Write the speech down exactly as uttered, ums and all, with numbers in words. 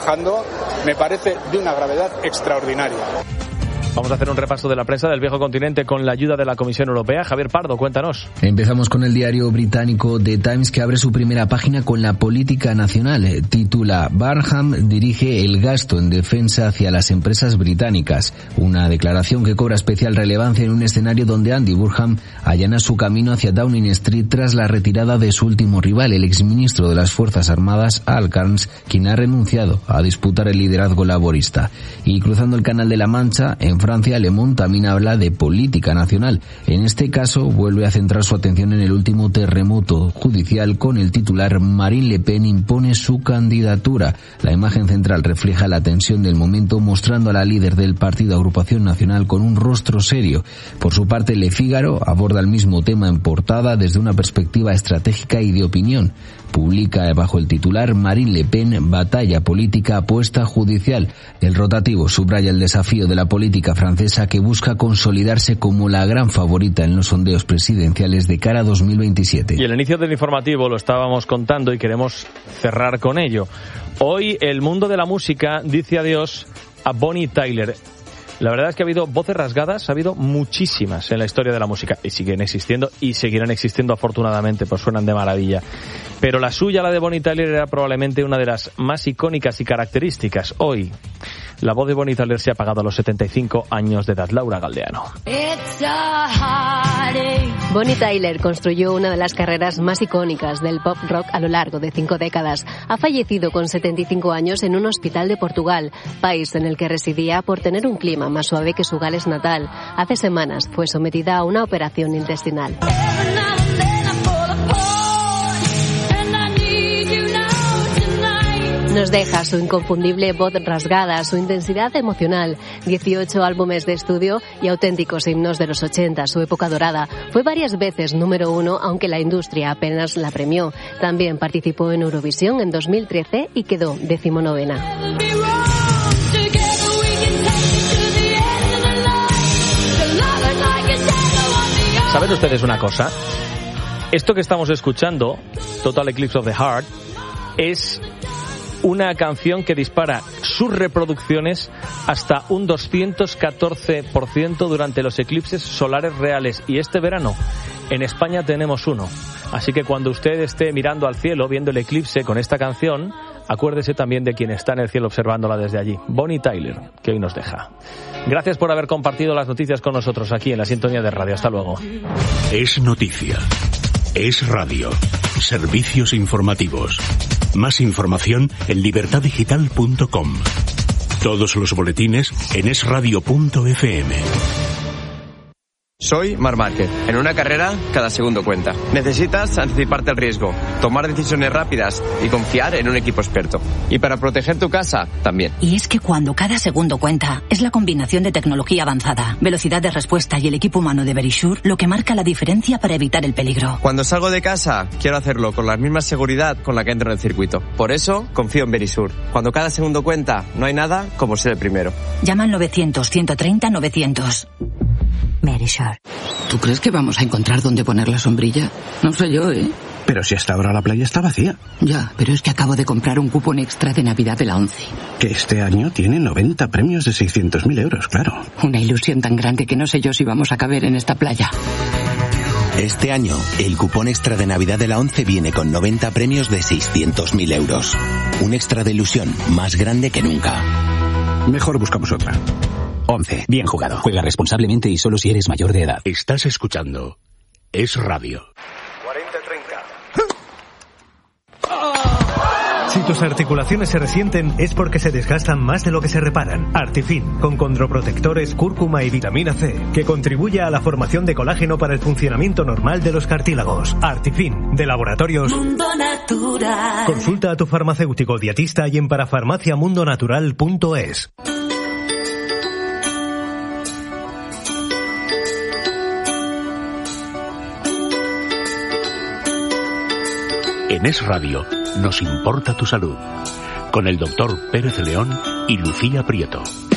Me parece de una gravedad extraordinaria. Vamos a hacer un repaso de la prensa del viejo continente con la ayuda de la Comisión Europea. Javier Pardo, cuéntanos. Empezamos con el diario británico The Times, que abre su primera página con la política nacional. Titula: Barham dirige el gasto en defensa hacia las empresas británicas. Una declaración que cobra especial relevancia en un escenario donde Andy Burnham allana su camino hacia Downing Street tras la retirada de su último rival, el exministro de las Fuerzas Armadas, Al Cairns, quien ha renunciado a disputar el liderazgo laborista. Y cruzando el Canal de la Mancha, en Francia, Le Monde también habla de política nacional. En este caso, vuelve a centrar su atención en el último terremoto judicial con el titular: Marine Le Pen impone su candidatura. La imagen central refleja la tensión del momento, mostrando a la líder del partido Agrupación Nacional con un rostro serio. Por su parte, Le Figaro aborda el mismo tema en portada desde una perspectiva estratégica y de opinión. Publica bajo el titular: Marine Le Pen, batalla política, apuesta judicial. El rotativo subraya el desafío de la política francesa, que busca consolidarse como la gran favorita en los sondeos presidenciales de cara a dos mil veintisiete. Y el inicio del informativo lo estábamos contando y queremos cerrar con ello. Hoy el mundo de la música dice adiós a Bonnie Tyler. La verdad es que ha habido voces rasgadas, ha habido muchísimas en la historia de la música, y siguen existiendo y seguirán existiendo afortunadamente, pues suenan de maravilla. Pero la suya, la de Bonnie Tyler, era probablemente una de las más icónicas y características. Hoy, la voz de Bonnie Tyler se ha apagado a los setenta y cinco años de edad. Laura Galdeano. Bonnie Tyler construyó una de las carreras más icónicas del pop rock a lo largo de cinco décadas. Ha fallecido con setenta y cinco años en un hospital de Portugal, país en el que residía por tener un clima más suave que su Gales natal. Hace semanas fue sometida a una operación intestinal. Nos deja su inconfundible voz rasgada, su intensidad emocional, dieciocho álbumes de estudio y auténticos himnos de los ochenta, su época dorada. Fue varias veces número uno, aunque la industria apenas la premió. También participó en Eurovisión en dos mil trece y quedó decimonovena. ¿Saben ustedes una cosa? Esto que estamos escuchando, Total Eclipse of the Heart, es una canción que dispara sus reproducciones hasta un doscientos catorce por ciento durante los eclipses solares reales. Y este verano en España tenemos uno. Así que cuando usted esté mirando al cielo, viendo el eclipse con esta canción, acuérdese también de quien está en el cielo observándola desde allí. Bonnie Tyler, que hoy nos deja. Gracias por haber compartido las noticias con nosotros aquí en la sintonía de radio. Hasta luego. Es noticia. Es radio. Servicios informativos. Más información en libertad digital punto com. Todos los boletines en es radio punto efe eme. Soy Marc Márquez. En una carrera, cada segundo cuenta. Necesitas anticiparte al riesgo, tomar decisiones rápidas y confiar en un equipo experto. Y para proteger tu casa, también. Y es que cuando cada segundo cuenta, es la combinación de tecnología avanzada, velocidad de respuesta y el equipo humano de Verisure lo que marca la diferencia para evitar el peligro. Cuando salgo de casa, quiero hacerlo con la misma seguridad con la que entro en el circuito. Por eso, confío en Verisure. Cuando cada segundo cuenta, no hay nada como ser el primero. Llama al novecientos, ciento treinta, novecientos. Verisure. ¿Tú crees que vamos a encontrar dónde poner la sombrilla? No sé yo, ¿eh? Pero si hasta ahora la playa está vacía. Ya, pero es que acabo de comprar un cupón extra de Navidad de la ONCE. Que este año tiene noventa premios de seiscientos mil euros, claro. Una ilusión tan grande que no sé yo si vamos a caber en esta playa. Este año, el cupón extra de Navidad de la ONCE viene con noventa premios de seiscientos mil euros. Un extra de ilusión más grande que nunca. Mejor buscamos otra. once. Bien jugado. Juega responsablemente y solo si eres mayor de edad. Estás escuchando Es Radio. cuarenta treinta. Si tus articulaciones se resienten es porque se desgastan más de lo que se reparan. Artifin, con condroprotectores, cúrcuma y vitamina C, que contribuye a la formación de colágeno para el funcionamiento normal de los cartílagos. Artifin, de Laboratorios Mundo Natural. Consulta a tu farmacéutico dietista y en parafarmacia mundo natural punto es. En Es Radio nos importa tu salud, con el doctor Pérez León y Lucía Prieto.